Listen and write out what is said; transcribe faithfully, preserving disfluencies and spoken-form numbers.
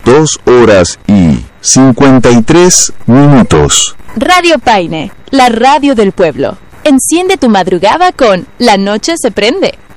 dos horas y cincuenta y tres minutos. Radio Paine, la radio del pueblo. Enciende tu madrugada con La Noche se prende.